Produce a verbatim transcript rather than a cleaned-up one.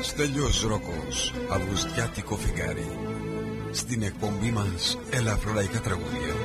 Στέλιος Ρόκος, αυγουστιάτικο φεγγάρι. Στην εκπομπή μας ελαφρολαϊκά τραγούδια.